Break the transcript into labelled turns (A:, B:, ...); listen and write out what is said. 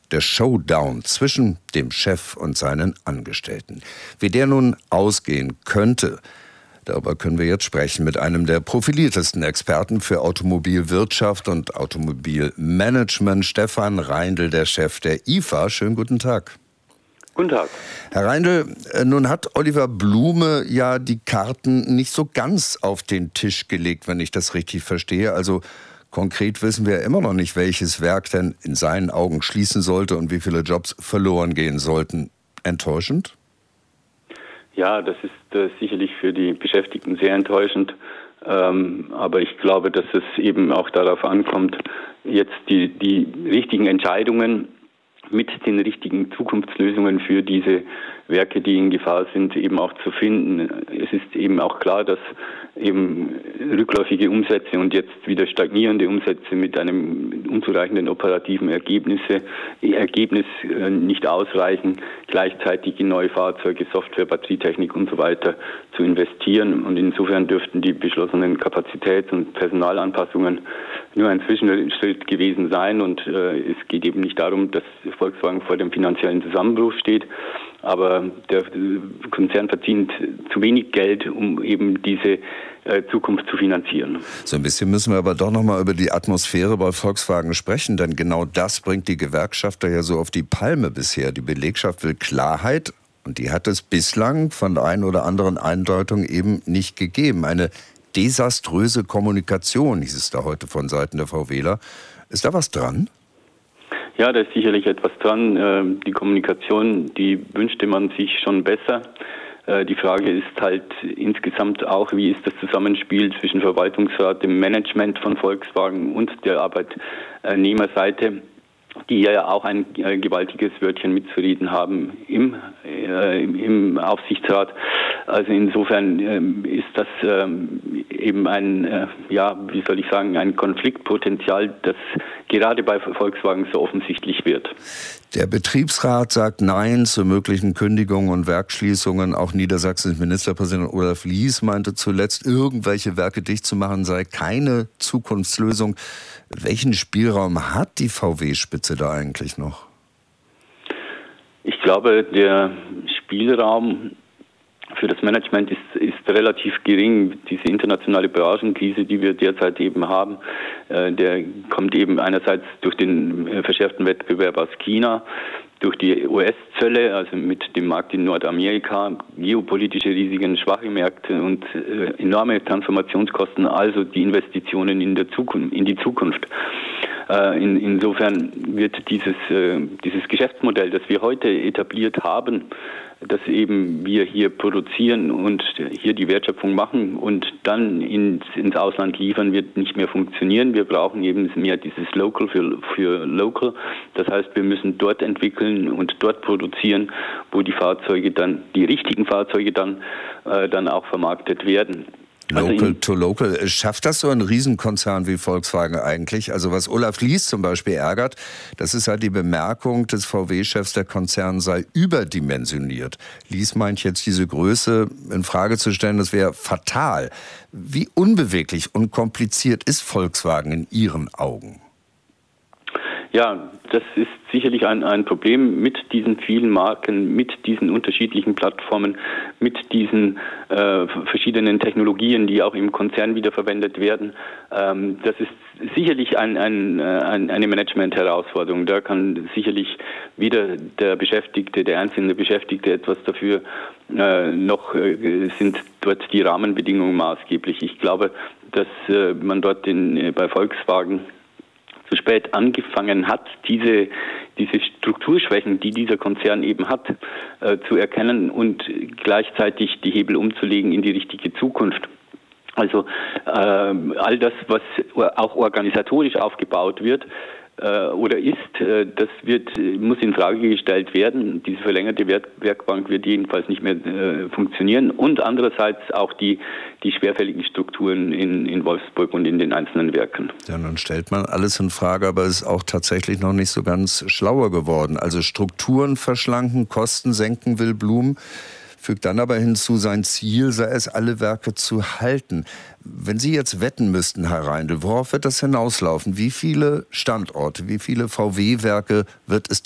A: der Showdown zwischen dem Chef und seinen Angestellten. Wie der nun ausgehen könnte, darüber können wir jetzt sprechen mit einem der profiliertesten Experten für Automobilwirtschaft und Automobilmanagement, Stefan Reindl, der Chef der IFA. Schönen guten Tag.
B: Guten Tag.
A: Herr Reindl, nun hat Oliver Blume ja die Karten nicht so ganz auf den Tisch gelegt, wenn ich das richtig verstehe. Also konkret wissen wir immer noch nicht, welches Werk denn in seinen Augen schließen sollte und wie viele Jobs verloren gehen sollten. Enttäuschend?
B: Ja, das ist sicherlich für die Beschäftigten sehr enttäuschend. Aber ich glaube, dass es eben auch darauf ankommt, jetzt die richtigen Entscheidungen mit den richtigen Zukunftslösungen für diese Werke, die in Gefahr sind, eben auch zu finden. Es ist eben auch klar, dass eben rückläufige Umsätze und jetzt wieder stagnierende Umsätze mit einem unzureichenden operativen Ergebnis nicht ausreichen, gleichzeitig in neue Fahrzeuge, Software, Batterietechnik und so weiter zu investieren. Und insofern dürften die beschlossenen Kapazitäts- und Personalanpassungen nur ein Zwischenschritt gewesen sein. Und es geht eben nicht darum, dass Volkswagen vor dem finanziellen Zusammenbruch steht. Aber der Konzern verdient zu wenig Geld, um eben diese Zukunft zu finanzieren.
A: So ein bisschen müssen wir aber doch noch mal über die Atmosphäre bei Volkswagen sprechen, denn genau das bringt die Gewerkschafter ja so auf die Palme bisher. Die Belegschaft will Klarheit und die hat es bislang von der einen oder anderen Andeutung eben nicht gegeben. Eine desaströse Kommunikation, hieß es da heute von Seiten der VWler. Ist da was dran?
B: Ja, da ist sicherlich etwas dran. Die Kommunikation, die wünschte man sich schon besser. Die Frage ist halt insgesamt auch, wie ist das Zusammenspiel zwischen Verwaltungsrat, dem Management von Volkswagen und der Arbeitnehmerseite, die ja auch ein gewaltiges Wörtchen mitzureden haben im Aufsichtsrat. Also insofern ist das eben ein Konfliktpotenzial, das gerade bei Volkswagen so offensichtlich wird.
A: Der Betriebsrat sagt Nein zu möglichen Kündigungen und Werksschließungen. Auch Niedersachsens Ministerpräsident Olaf Lies meinte zuletzt, irgendwelche Werke dicht zu machen sei keine Zukunftslösung. Welchen Spielraum hat die VW-Spitze da eigentlich noch?
B: Ich glaube, der Spielraum für das Management ist relativ gering. Diese internationale Branchenkrise, die wir derzeit eben haben, der kommt eben einerseits durch den verschärften Wettbewerb aus China, durch die US-Zölle, also mit dem Markt in Nordamerika, geopolitische Risiken, schwache Märkte und enorme Transformationskosten, also die Investitionen in die Zukunft. Insofern wird dieses Geschäftsmodell, das wir heute etabliert haben, dass eben wir hier produzieren und hier die Wertschöpfung machen und dann ins Ausland liefern, wird nicht mehr funktionieren. Wir brauchen eben mehr dieses Local für Local. Das heißt, wir müssen dort entwickeln und dort produzieren, wo die richtigen Fahrzeuge dann auch vermarktet werden.
A: Local to local. Schafft das so ein Riesenkonzern wie Volkswagen eigentlich? Also was Olaf Lies zum Beispiel ärgert, das ist halt die Bemerkung des VW-Chefs, der Konzern sei überdimensioniert. Lies meint jetzt, diese Größe in Frage zu stellen, das wäre fatal. Wie unbeweglich und kompliziert ist Volkswagen in Ihren Augen?
B: Ja, das ist sicherlich ein Problem mit diesen vielen Marken, mit diesen unterschiedlichen Plattformen, mit diesen verschiedenen Technologien, die auch im Konzern wiederverwendet werden. Das ist sicherlich eine Management-Herausforderung. Da kann sicherlich weder der einzelne Beschäftigte etwas dafür, noch sind dort die Rahmenbedingungen maßgeblich. Ich glaube, dass man dort bei Volkswagen zu spät angefangen hat, diese Strukturschwächen, die dieser Konzern eben hat, zu erkennen und gleichzeitig die Hebel umzulegen in die richtige Zukunft. Also all das, was auch organisatorisch aufgebaut wird oder ist, das muss in Frage gestellt werden. Diese verlängerte Werkbank wird jedenfalls nicht mehr funktionieren. Und andererseits auch die schwerfälligen Strukturen in Wolfsburg und in den einzelnen Werken.
A: Ja, dann stellt man alles in Frage, aber es ist auch tatsächlich noch nicht so ganz schlauer geworden. Also Strukturen verschlanken, Kosten senken will Blum. Fügt dann aber hinzu, sein Ziel sei es, alle Werke zu halten. Wenn Sie jetzt wetten müssten, Herr Reindl, worauf wird das hinauslaufen? Wie viele Standorte, wie viele VW-Werke wird es